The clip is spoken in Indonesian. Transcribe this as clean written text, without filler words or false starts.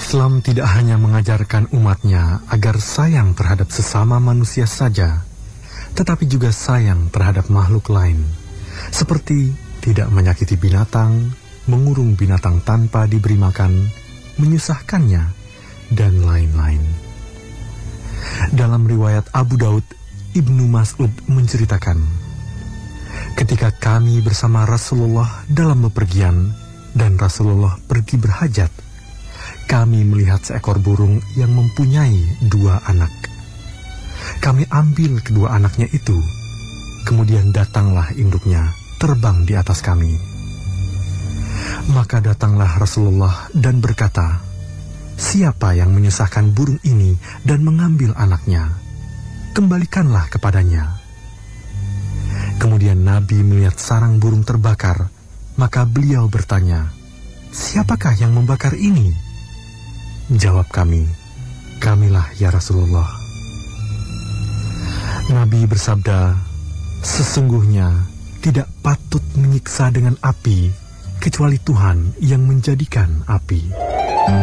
Islam tidak hanya mengajarkan umatnya agar sayang terhadap sesama manusia saja, tetapi juga sayang terhadap makhluk lain, seperti tidak menyakiti binatang, mengurung binatang tanpa diberi makan, menyusahkannya, dan lain-lain. Dalam riwayat Abu Daud, Ibnu Mas'ud menceritakan, ketika kami bersama Rasulullah dalam bepergian dan Rasulullah pergi berhajat, kami melihat seekor burung yang mempunyai 2 anak. Kami ambil kedua anaknya itu, kemudian datanglah induknya terbang di atas kami. Maka datanglah Rasulullah dan berkata, "Siapa yang menyusahkan burung ini dan mengambil anaknya? Kembalikanlah kepadanya." Kemudian Nabi melihat sarang burung terbakar, maka beliau bertanya, "Siapakah yang membakar ini?" Jawab kami, "Kamilah ya Rasulullah." Nabi bersabda, "Sesungguhnya tidak patut menyiksa dengan api kecuali Tuhan yang menjadikan api."